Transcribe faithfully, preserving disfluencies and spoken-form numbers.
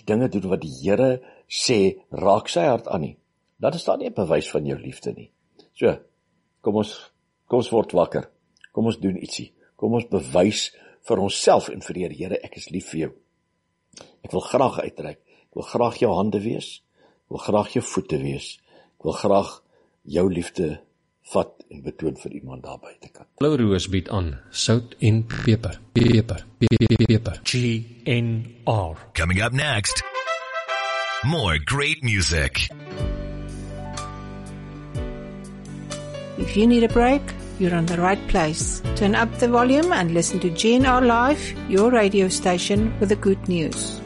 dinge doen wat die Here sê, raak sy hart aan nie, dan is daar nie 'n bewys van jou liefde nie. So, kom ons, kom ons word wakker, kom ons doen ietsie, kom ons bewys vir onsself en vir die Here, Here, ek is lief vir jou. Ek wil graag uitreik, ek wil graag jou hande wees, ek wil graag jou voete wees, ek wil graag jou liefde vat en betoon vir iemand daar buitekant. Blou Roos bied aan sout en peper, peper, peper, peper. G N R. Coming up next, more great music. If you need a break, you're on the right place. Turn up the volume and listen to G N R Live, your radio station with the good news.